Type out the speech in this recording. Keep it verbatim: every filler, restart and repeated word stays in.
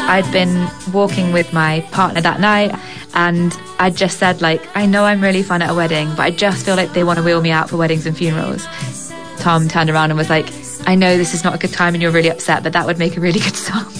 I'd been walking with my partner that night, and I just said, like, I know I'm really fun at a wedding, but I just feel like they want to wheel me out for weddings and funerals. Tom turned around and was like, I know this is not a good time and you're really upset, but that would make a really good song.